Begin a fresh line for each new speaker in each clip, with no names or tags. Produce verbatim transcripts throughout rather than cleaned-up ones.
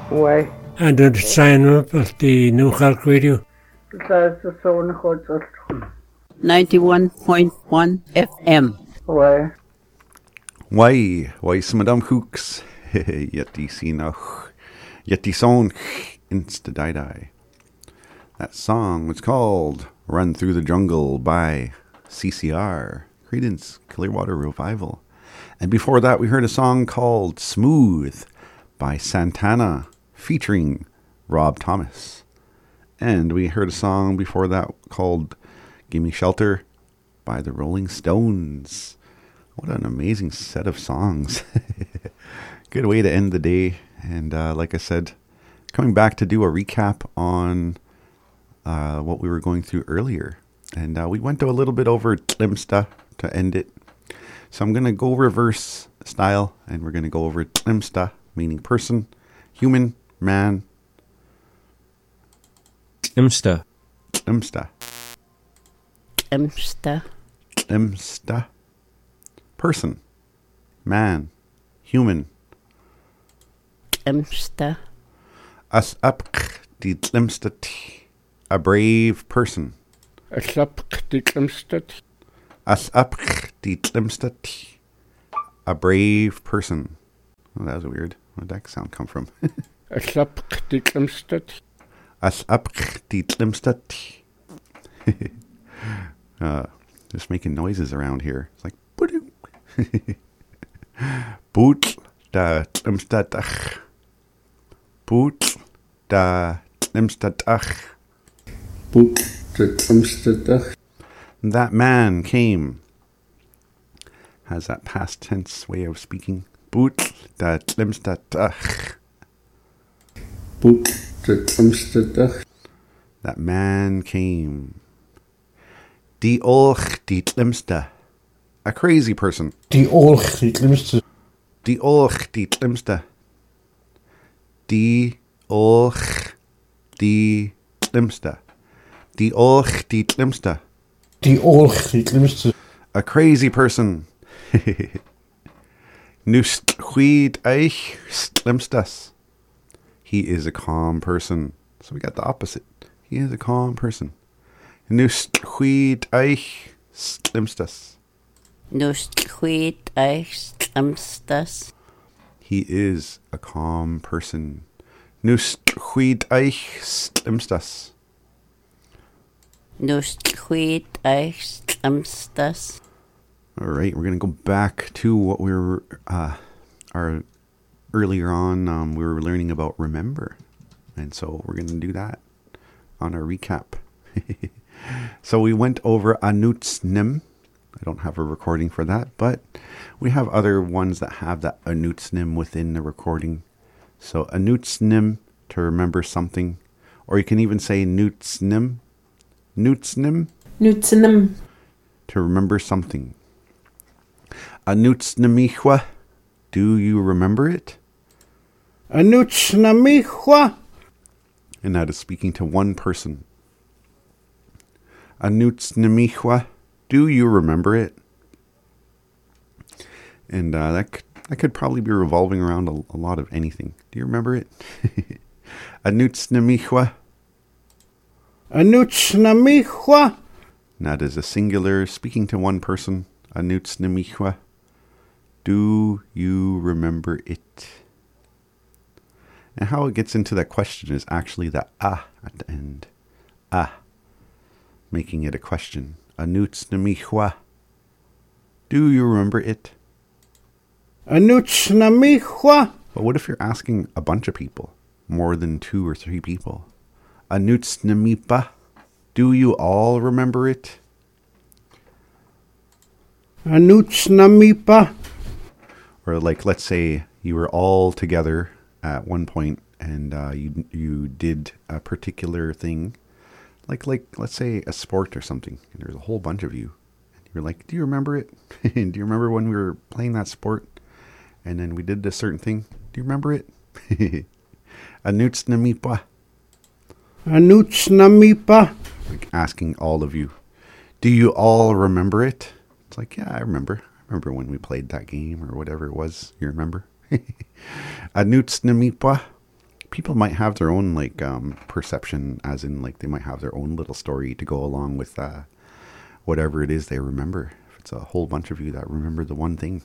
Why?
And then sign up at the New Clark Radio.
That's the zone hotel.
ninety-one point one F M.
Why?
Why? Why some Madame Hooks? Yeti Sinach. Yeti Son Insta Die Die. That song was called Run Through the Jungle by C C R, Creedence Clearwater Revival. And before that, we heard a song called Smooth by Santana featuring Rob Thomas. And we heard a song before that called Gimme Shelter by the Rolling Stones. What an amazing set of songs. Good way to end the day. And uh, like I said, coming back to do a recap on uh, what we were going through earlier. And uh, we went to a little bit over Tlimsta to end it. So I'm going to go reverse style, and we're going to go over Tlimsta, meaning person, human, man.
Tlimsta.
Tlimsta.
Tlimsta.
Tlimsta. Person, man, human.
Tlimsta.
As up die Tlimsta, a brave person.
As up die Tlimsta.
As up die Tlimsta, a brave person. Oh, that was weird. Where did that sound come from?
As up die Tlimsta.
As up die Tlimsta. uh, just making noises around here. It's like, boot Boot da Tlimsta. Boot da Tlimsta.
Boot da Tlimsta.
That man came. Has that past tense way of speaking. Boot da Tlimsta.
Boot da Tlimsta.
That man came. Die Olch die Tlimsta. A crazy person.
Die Olch die Tlimsta.
Die Olch die Tlimsta. Die Olch die Tlimsta. Die Olch die Tlimsta.
Die Olch die Tlimsta.
A crazy person. Nust huid eich Tlimstas. He is a calm person. So we got the opposite. He is a calm person. Nust huid eich Tlimstas.
Nust huid eich Tlimstas.
He is a calm person. Nust huid eich Tlimstas.
Nust huid eich Tlimstas.
All right, we're going to go back to what we were, uh, our, earlier on, um, we were learning about remember. And so we're going to do that on our recap. So we went over Anutsnim. I don't have a recording for that, but we have other ones that have that Anutsnim within the recording. So Anutsnim, to remember something. Or you can even say Nutsnim. Nutsnim.
Nutsnim.
To remember something. Anutsnamichwa. Do you remember it?
Anutsnamichwa.
And that is speaking to one person. Anutsnamichwa. Do you remember it? And uh, that, could, that could probably be revolving around a, a lot of anything. Do you remember it? Anutsnamichwa.
Anutsnamichwa.
That is a singular speaking to one person. Anutsnamichwa. Do you remember it? And how it gets into that question is actually the ah at the end. Ah. Making it a question. Anutsnamichwa. Do you remember it?
Anutsnamichwa.
But what if you're asking a bunch of people? More than two or three people. Anutsnamipa. Do you all remember it?
Anutsnamipa.
Or like, let's say you were all together at one point and uh, you you did a particular thing. Like, like let's say a sport or something. And there's a whole bunch of you. And you're like, do you remember it? Do you remember when we were playing that sport? And then we did this certain thing. Do you remember it? Anutsnamipa.
Anutsnamipa.
Like asking all of you. Do you all remember it? It's like, yeah, I remember. I remember when we played that game or whatever it was. You remember? Anutsnamipa. people might have their own like um, perception, as in like they might have their own little story to go along with uh, whatever it is they remember. If it's a whole bunch of you that remember the one thing.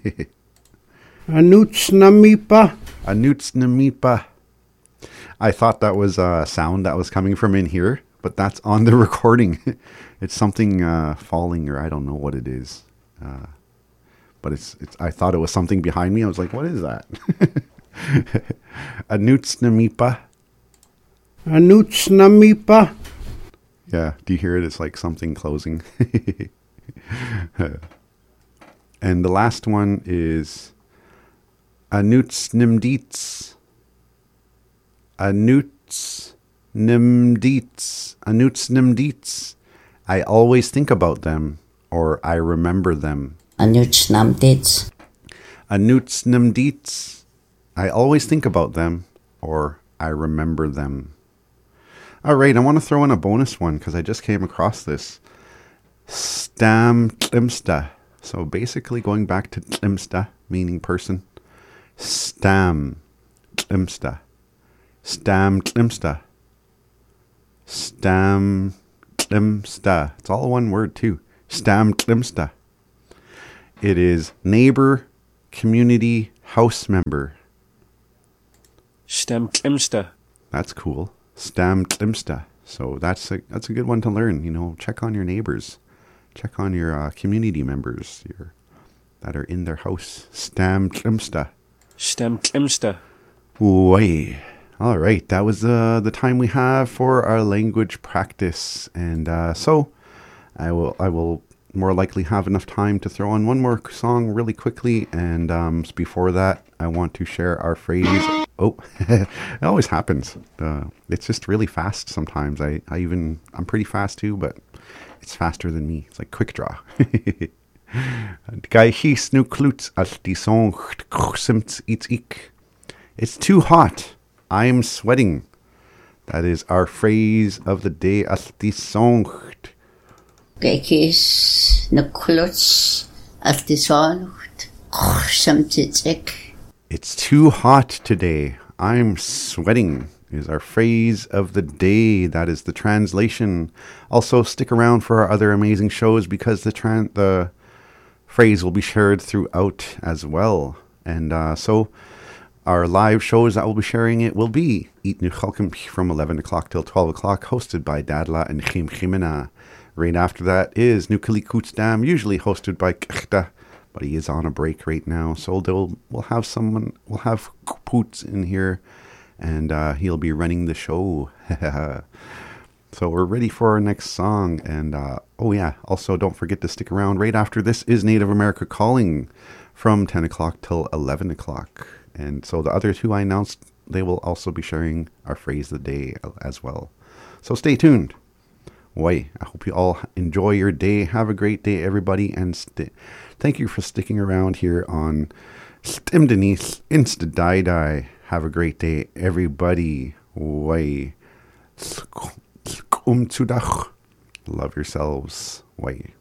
Anutsnamipa.
Anutsnamipa. I thought that was a sound that was coming from in here, but that's on the recording. It's something uh, falling, or I don't know what it is. Uh, but it's, it's. I thought it was something behind me. I was like, what is that? Anutsnamipa.
Anutsnamipa.
Yeah, do you hear it? It's like something closing. And the last one is Anutsnimdiets. Anutsnimdiets. Anutsnimdiets. I always think about them, or I remember them.
Anutsnamdiets.
Anutsnimdiets. I always think about them, or I remember them. All right, I want to throw in a bonus one because I just came across this. Stam Tlimsta. So basically going back to Tlimsta, meaning person. Stam Tlimsta. Stam Tlimsta. Stam Tlimsta. It's all one word too. Stam Tlimsta. It is neighbor, community, house member.
Stam Tlimsta.
That's cool. Stam Tlimsta. So that's a that's a good one to learn. You know, check on your neighbors, check on your uh, community members, your that are in their house. Stam Tlimsta.
Stam Tlimsta.
Way. All right, that was uh, the time we have for our language practice, and uh, so I will I will more likely have enough time to throw on one more song really quickly, and um, before that, I want to share our phrase. Oh, it always happens. Uh, it's just really fast sometimes. I, I even, I'm pretty fast too, but it's faster than me. It's like quick draw. It's too hot. I'm sweating. That is our phrase of the day.
Gekis nakluts altisonut.
It's too hot today. I'm sweating is our phrase of the day. That is the translation. Also, stick around for our other amazing shows because the tran- the phrase will be shared throughout as well. And uh, so our live shows that we'll be sharing it will be Eat Nu Chalkim from eleven o'clock till twelve o'clock, hosted by Dadla and Chim Chimena. Right after that is Nukali Kutsdam, usually hosted by Kchta, but he is on a break right now. So they'll, we'll have someone, we'll have Poots in here, and uh, he'll be running the show. So we're ready for our next song. And uh, oh yeah, also don't forget to stick around. Right after this is Native America Calling from ten o'clock till eleven o'clock. And so the other two I announced, they will also be sharing our phrase of the day as well. So stay tuned. Why, I hope you all enjoy your day. Have a great day, everybody. And st- thank you for sticking around here on Stimdenis Insta Dai Dai. Have a great day, everybody. Why. Love yourselves. Why.